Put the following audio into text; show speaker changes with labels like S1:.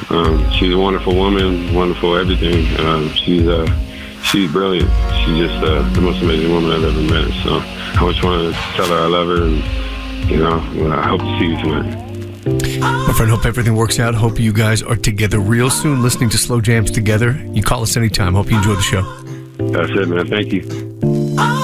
S1: She's a wonderful woman, wonderful everything. She's brilliant. She's just the most amazing woman I've ever met. So I just want to tell her I love her, and I hope to see you tonight.
S2: My friend, hope everything works out. Hope you guys are together real soon, listening to Slow Jams together. You call us anytime. Hope you enjoy the show.
S1: That's it, man. Thank you.